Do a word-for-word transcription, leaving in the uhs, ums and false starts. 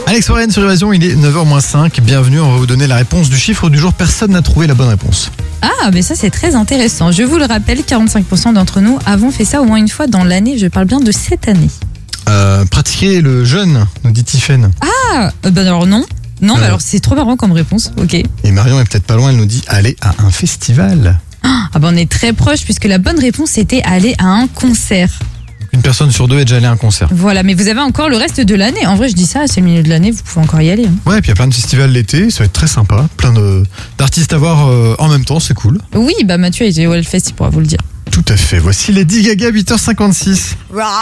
Alex Warren sur Évasion, il est neuf heures moins cinq. Bienvenue, on va vous donner la réponse du chiffre du jour. Personne n'a trouvé la bonne réponse. Ah, mais ça c'est très intéressant. Je vous le rappelle, quarante-cinq pour cent d'entre nous avons fait ça au moins une fois dans l'année. Je parle bien de cette année. Euh, pratiquer le jeûne, nous dit Tiffaine. Ah, euh, ben alors non. Non, Euh. bah alors c'est trop marrant comme réponse. Ok. Et Marion est peut-être pas loin, elle nous dit aller à un festival. Ah ben on est très proche puisque la bonne réponse c'était aller à un concert. Une personne sur deux est déjà allée à un concert. Voilà, mais vous avez encore le reste de l'année. En vrai, je dis ça, c'est le milieu de l'année, vous pouvez encore y aller. hein. Ouais, et puis il y a plein de festivals l'été, ça va être très sympa. Plein de, d'artistes à voir euh, en même temps, c'est cool. Oui, bah Mathieu a été au Hellfest, il pourra vous le dire. Tout à fait. Voici les dix Gaga, huit heures cinquante-six.